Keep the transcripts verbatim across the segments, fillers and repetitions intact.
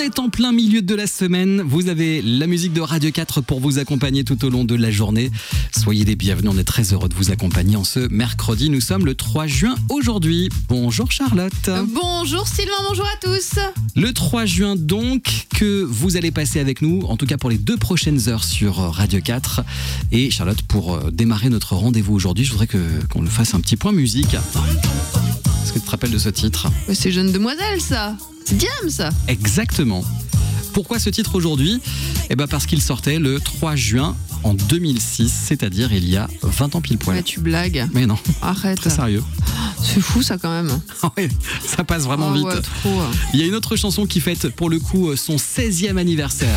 est en plein milieu de la semaine. Vous avez la musique de Radio quatre pour vous accompagner tout au long de la journée. Soyez les bienvenus, on est très heureux de vous accompagner en ce mercredi. Nous sommes le trois juin aujourd'hui. Bonjour Charlotte. Bonjour Sylvain, bonjour à tous. Le trois juin donc, que vous allez passer avec nous, en tout cas pour les deux prochaines heures sur Radio quatre. Et Charlotte, pour démarrer notre rendez-vous aujourd'hui, je voudrais que, qu'on le fasse un petit point musique. Est-ce que tu te rappelles de ce titre ? C'est Jeune Demoiselle ça. C'est Diams. Exactement. Pourquoi ce titre aujourd'hui ? Eh ben parce qu'il sortait le trois juin en deux mille six, c'est-à-dire il y a vingt ans pile poil. Mais tu blagues. Mais non. Arrête. Très sérieux. C'est fou ça quand même. Ouais, ça passe vraiment oh, vite. Ouais, trop. Il y a une autre chanson qui fête pour le coup son seizième anniversaire.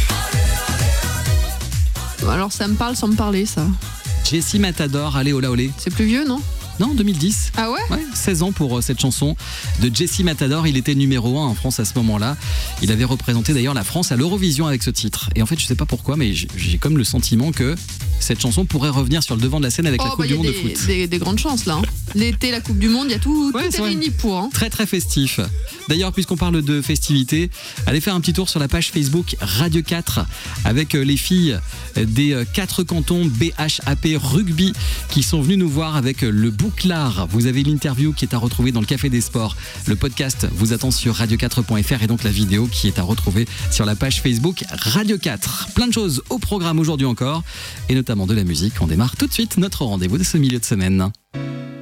Alors ça me parle sans me parler ça. Jessie Matador, allez Ola Olé. C'est plus vieux non ? Non, deux mille dix. Ah ouais ? Ouais, seize ans pour cette chanson de Jessie Matador. Il était numéro un en France à ce moment-là. Il avait représenté d'ailleurs la France à l'Eurovision avec ce titre. Et en fait, je sais pas pourquoi, mais j'ai comme le sentiment que cette chanson pourrait revenir sur le devant de la scène avec oh, la Coupe bah, du Monde des, de foot. Des, des grandes chances là. Hein. L'été, la Coupe du Monde, il y a tout, ouais, tout est vrai. réuni pour. Hein. Très très festif. D'ailleurs, puisqu'on parle de festivités, allez faire un petit tour sur la page Facebook Radio quatre avec les filles des quatre cantons B H A P Rugby qui sont venues nous voir avec le bouclard. Vous avez l'interview qui est à retrouver dans le Café des Sports. Le podcast vous attend sur radio quatre point f r et donc la vidéo qui est à retrouver sur la page Facebook Radio quatre. Plein de choses au programme aujourd'hui encore et notamment de la musique. On démarre tout de suite notre rendez-vous de ce milieu de semaine.